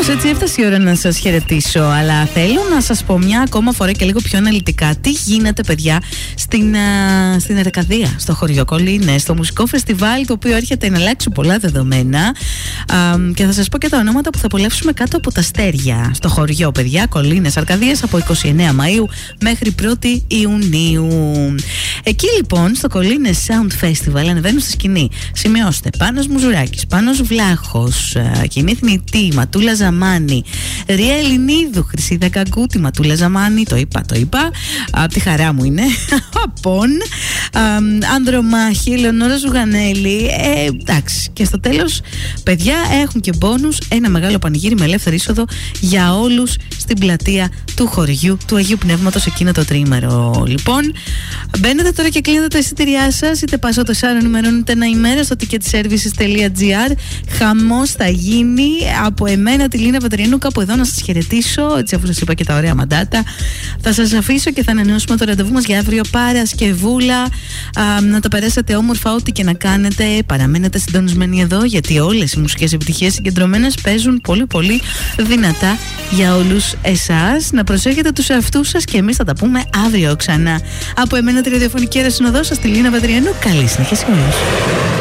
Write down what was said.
Κάπως έτσι έφτασε η ώρα να σας χαιρετήσω, αλλά θέλω να σας πω μια ακόμα φορά και λίγο πιο αναλυτικά τι γίνεται, παιδιά, στην Αρκαδία, στο χωριό Κολίνες, στο μουσικό φεστιβάλ το οποίο έρχεται να αλλάξει πολλά δεδομένα, και θα σας πω και τα ονόματα που θα απολαύσουμε κάτω από τα αστέρια στο χωριό, παιδιά, Κολίνες, Αρκαδίας, από 29 Μαΐου μέχρι 1η Ιουνίου. Εκεί λοιπόν στο Κολίνες Sound Festival ανεβαίνουν στη σκηνή, σημειώστε, Πάνος Μουζουράκης, Πάνος Βλάχος, Κοινή Θνητή, Ματούλα Ζαμάνη, Ρία Ελληνίδου, Χρυσίδα Καγκούτη, Ματούλα Ζαμάνη, το είπα, απ' τη χαρά μου είναι, Απόν, Ανδρομάχη, Ελεονόρα Ζουγανέλη, εντάξει, και στο τέλος, παιδιά, έχουν και μπόνους, ένα μεγάλο πανηγύρι με ελεύθερη είσοδο για όλους στην πλατεία του χωριού του Αγίου Πνεύματος εκείνο το τριήμερο. Λοιπόν, μπαίνετε τώρα και κλείνετε τα εισιτήριά σας, είτε πάσα το 4 ημερών είτε ένα ημέρα στο ticketservices.gr. Χαμός θα γίνει από εμένα, τη Λίνα Βατριανού, κάπου εδώ να σας χαιρετήσω, έτσι, αφού σας είπα και τα ωραία μαντάτα. Θα σας αφήσω και θα ανανεώσουμε το ραντεβού μας για αύριο Παρασκευούλα. Να τα περάσετε όμορφα, ό,τι και να κάνετε. Παραμένετε συντονισμένοι εδώ, γιατί όλες οι μουσικές επιτυχίες συγκεντρωμένες παίζουν πολύ πολύ δυνατά για όλους εσάς. Να προσέχετε τους εαυτούς σας και εμείς θα τα πούμε αύριο ξανά. Από εμένα τη ραδιοφωνική αερασυνοδό σας, τη Λίνα Βατριανού. Καλή συνέχεια σε όλους.